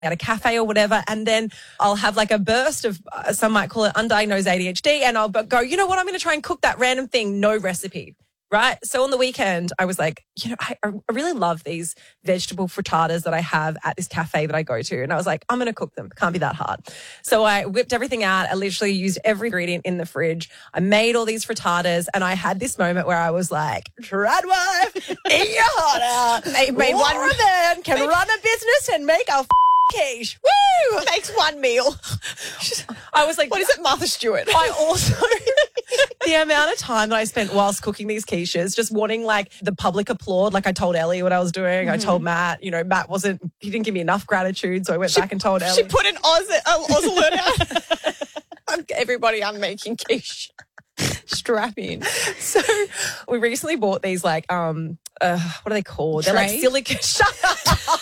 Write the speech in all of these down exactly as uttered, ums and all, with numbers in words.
at a cafe or whatever, and then I'll have like a burst of, uh, some might call it undiagnosed A D H D, and I'll go, you know what, I'm going to try and cook that random thing, no recipe, right? So on the weekend, I was like, you know, I, I really love these vegetable frittatas that I have at this cafe that I go to, and I was like, I'm going to cook them. Can't be that hard. So I whipped everything out. I literally used every ingredient in the fridge. I made all these frittatas, and I had this moment where I was like, trad wife, in your heart out. Made, made one man can run a business and make a quiche. Woo! Makes one meal. I was like, what is it, Martha Stewart? I also, the amount of time that I spent whilst cooking these quiches, just wanting like the public applaud. Like I told Ellie what I was doing. Mm-hmm. I told Matt, you know, Matt wasn't, he didn't give me enough gratitude. So I went she, back and told Ellie. She put an Oz, uh, Oz alert out. Everybody, I'm making quiche. Strap in. So we recently bought these like, um, uh, what are they called? Tray? They're like silicone. Shut up.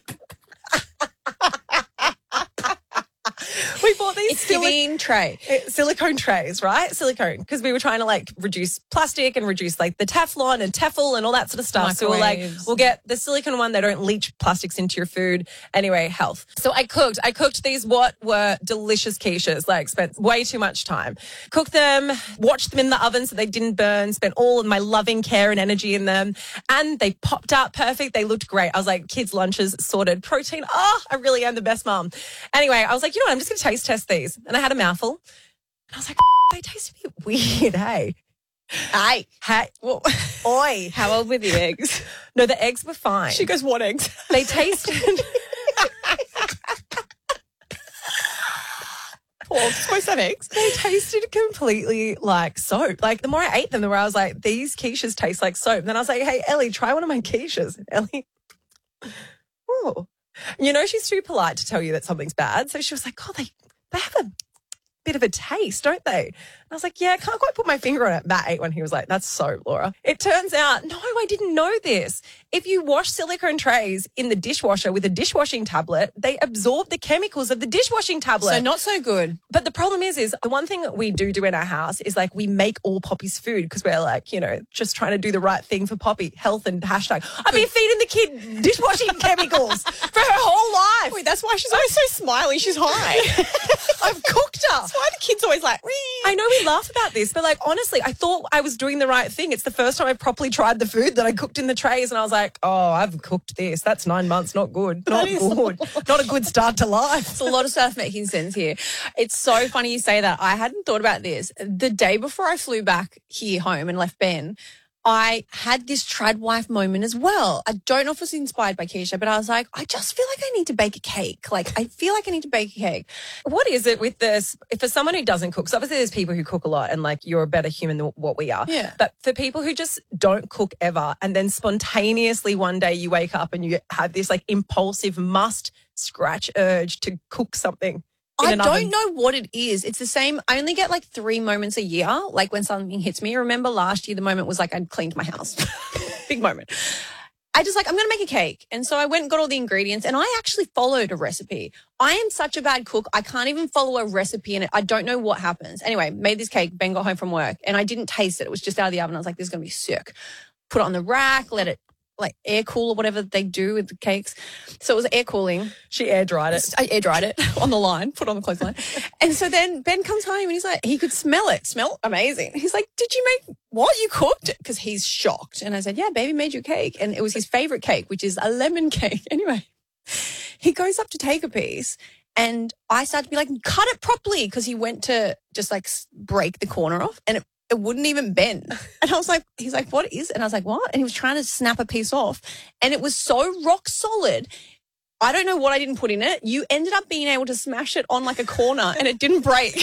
We bought these it's giving tray. silicone trays, right? Silicone, because we were trying to like reduce plastic and reduce like the Teflon and Tefl and all that sort of stuff. So we're like, we'll get the silicone one. They don't leach plastics into your food. Anyway, health. So I cooked. I cooked these what were delicious quiches. Like spent way too much time. Cooked them, watched them in the oven so they didn't burn. Spent all of my loving care and energy in them, and they popped out perfect. They looked great. I was like, kids' lunches sorted. Protein. Oh, I really am the best mom. Anyway, I was like, you know what? I'm just going to taste test these. And I had a mouthful. And I was like, they taste a bit weird, hey? Hey. Hey. Well, oi. How old were the eggs? No, the eggs were fine. She goes, what eggs? They tasted... Paul, supposed to have eggs. They tasted completely like soap. Like, the more I ate them, the more I was like, these quiches taste like soap. And then I was like, hey, Ellie, try one of my quiches. Ellie, oh. You know, she's too polite to tell you that something's bad. So she was like, oh, they, they have a bit of a taste, don't they? And I was like, yeah, I can't quite put my finger on it. Matt ate one. He was like, that's soap, Laura. It turns out, no, I didn't know this. If you wash silicone trays in the dishwasher with a dishwashing tablet, they absorb the chemicals of the dishwashing tablet. So not so good. But the problem is, is the one thing that we do do in our house is like we make all Poppy's food because we're like, you know, just trying to do the right thing for Poppy. Health and hashtag. I've been feeding the kid dishwashing chemicals for her whole life. Wait, that's why she's always so smiley. She's high. I've cooked her. That's why the kid's always like, wee. I know we laugh about this, but like, honestly, I thought I was doing the right thing. It's the first time I properly tried the food that I cooked in the trays, and I was like, oh, I've cooked this. That's nine months. Not good. Not good. Not a good start to life. It's a lot of stuff making sense here. It's so funny you say that. I hadn't thought about this. The day before I flew back here home and left Ben, I had this trad wife moment as well. I don't know if it was inspired by Keisha, but I was like, I just feel like I need to bake a cake. Like, I feel like I need to bake a cake. What is it with this? If for someone who doesn't cook, so obviously there's people who cook a lot and like you're a better human than what we are. Yeah. But for people who just don't cook ever and then spontaneously one day you wake up and you have this like impulsive must scratch urge to cook something. I don't oven. know what it is. It's the same. I only get like three moments a year, like when something hits me. Remember last year, the moment was like I'd cleaned my house. Big moment. I just like, I'm going to make a cake. And so I went and got all the ingredients and I actually followed a recipe. I am such a bad cook. I can't even follow a recipe in it. I don't know what happens. Anyway, made this cake. Ben got home from work and I didn't taste it. It was just out of the oven. I was like, this is going to be sick. Put it on the rack, let it like air cool or whatever they do with the cakes. So it was air cooling. She air dried it. I air dried it on the line, put it on the clothesline. And so then Ben comes home and he's like, he could smell it. Smell amazing. He's like, did you make what? You cooked it? Because he's shocked. And I said, yeah, baby made you cake. And it was his favorite cake, which is a lemon cake. Anyway, he goes up to take a piece and I started to be like, cut it properly. Because he went to just like break the corner off and it It wouldn't even bend. And I was like, he's like, what is it? And I was like, what? And he was trying to snap a piece off. And it was so rock solid. I don't know what I didn't put in it. You ended up being able to smash it on like a corner and it didn't break.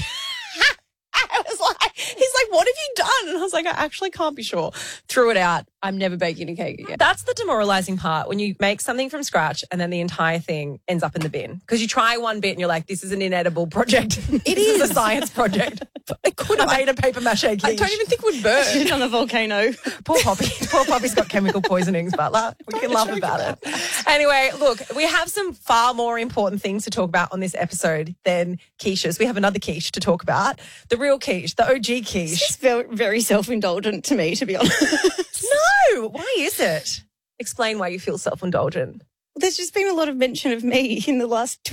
I was like, he's like, what have you done? And I was like, I actually can't be sure. Threw it out. I'm never baking a cake again. That's the demoralizing part when you make something from scratch and then the entire thing ends up in the bin. Because you try one bit and you're like, this is an inedible project. It is. is a science project. It could have made a paper mache quiche. I don't even think it would burn. On the volcano. Poor Poppy. Poor Poppy's got chemical poisonings, but like, we can laugh about it. Anyway, look, we have some far more important things to talk about on this episode than quiches. We have another quiche to talk about. The real quiche, the O G quiche. It's very, very self-indulgent to me, to be honest. No, why is it? Explain why you feel self-indulgent. There's just been a lot of mention of me in the last